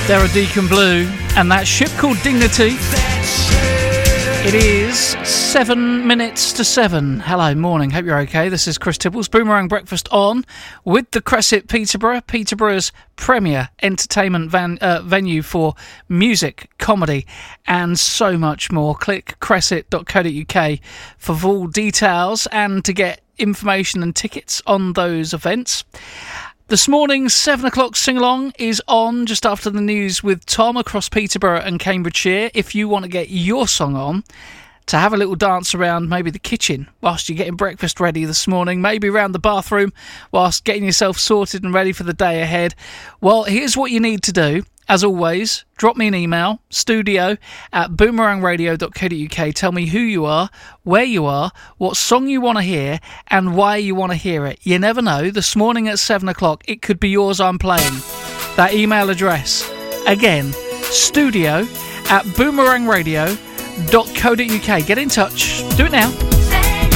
They're a Deacon Blue, and that ship called Dignity. It is 7 minutes to 7. Hello, morning. Hope you're okay. This is Chris Tibbles, Boomerang Breakfast on with the Cresset Peterborough, Peterborough's premier entertainment venue for music, comedy, and so much more. Click cresset.co.uk for full details and to get information and tickets on those events. This morning's 7 o'clock sing-along is on just after the news with Tom across Peterborough and Cambridgeshire. If you want to get your song on, to have a little dance around maybe the kitchen whilst you're getting breakfast ready this morning, maybe around the bathroom whilst getting yourself sorted and ready for the day ahead, well, here's what you need to do. As always, drop me an email, studio@boomerangradio.co.uk. Tell me who you are, where you are, what song you want to hear, and why you want to hear it. You never know, this morning at 7 o'clock, it could be yours I'm playing. That email address, again, studio@boomerangradio.co.uk. Get in touch. Do it now.